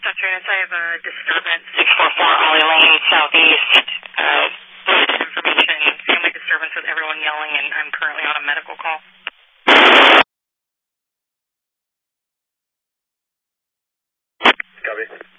dispatcher units. I have a disturbance, 644 Ollie Lane, southeast. Information, family disturbance with everyone yelling, and I'm currently on a medical call. Copy.